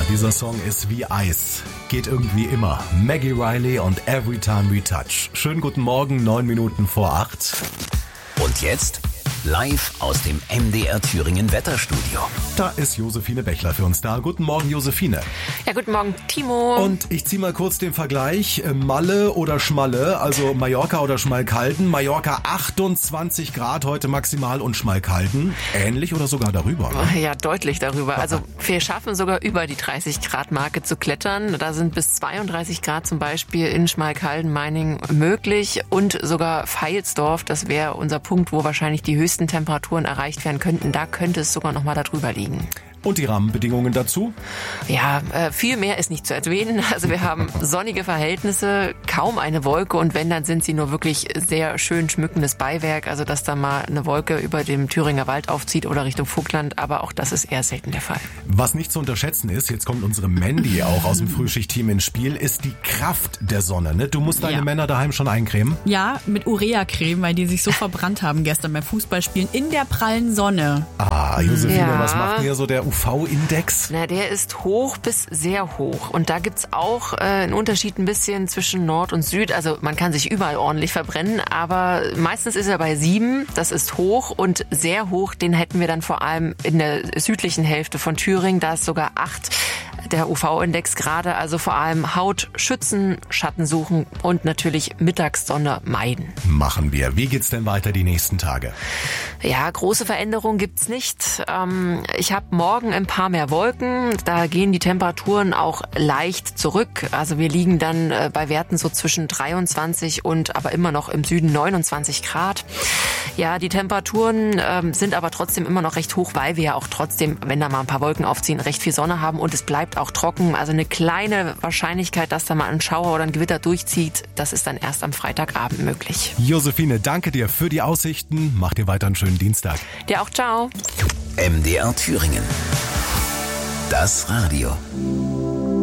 dieser Song ist wie Eis. Geht irgendwie immer. Maggie Riley und Every Time We Touch. Schönen guten Morgen, 9 Minuten vor 8. Und jetzt live aus dem MDR Thüringen Wetterstudio. Da ist Josephine Bechler für uns da. Guten Morgen, Josephine. Ja, guten Morgen, Timo. Und ich ziehe mal kurz den Vergleich. Malle oder Schmalle, also Mallorca oder Schmalkalden. Mallorca 28 Grad heute maximal und Schmalkalden ähnlich oder sogar darüber. Ne? Ja, deutlich darüber. Also wir schaffen sogar über die 30 Grad Marke zu klettern. Da sind bis 32 Grad zum Beispiel in Schmalkalden-Meiningen möglich und sogar Veilsdorf. Das wäre unser Punkt, wo wahrscheinlich die höchsten Temperaturen erreicht werden könnten. Da könnte es sogar noch mal darüber liegen. Und die Rahmenbedingungen dazu? Ja, viel mehr ist nicht zu erwähnen. Also wir haben sonnige Verhältnisse, kaum eine Wolke und wenn, dann sind sie nur wirklich sehr schön schmückendes Beiwerk. Also dass da mal eine Wolke über dem Thüringer Wald aufzieht oder Richtung Vogtland, aber auch das ist eher selten der Fall. Was nicht zu unterschätzen ist, jetzt kommt unsere Mandy auch aus dem Frühschichtteam ins Spiel, ist die Kraft der Sonne. Ne? Du musst deine Männer daheim schon eincremen? Ja, mit Urea-Creme, weil die sich so verbrannt haben gestern beim Fußballspielen in der prallen Sonne. Ah, Josephine, was macht denn hier so der UV-Index? Na, der ist hoch bis sehr hoch. Und da gibt's auch einen Unterschied ein bisschen zwischen Nord und Süd. Also man kann sich überall ordentlich verbrennen, aber meistens ist er bei 7. Das ist hoch und sehr hoch. Den hätten wir dann vor allem in der südlichen Hälfte von Thüringen. Da ist sogar 8. Der UV-Index gerade, also vor allem Haut schützen, Schatten suchen und natürlich Mittagssonne meiden. Machen wir. Wie geht's denn weiter die nächsten Tage? Ja, große Veränderungen gibt's nicht. Ich habe morgen ein paar mehr Wolken. Da gehen die Temperaturen auch leicht zurück. Also wir liegen dann bei Werten so zwischen 23 und aber immer noch im Süden 29 Grad. Ja, die Temperaturen sind aber trotzdem immer noch recht hoch, weil wir ja auch trotzdem, wenn da mal ein paar Wolken aufziehen, recht viel Sonne haben und es bleibt auch trocken. Also eine kleine Wahrscheinlichkeit, dass da mal ein Schauer oder ein Gewitter durchzieht, das ist dann erst am Freitagabend möglich. Josephine, danke dir für die Aussichten. Mach dir weiter einen schönen Dienstag. Dir auch, ciao. MDR Thüringen. Das Radio.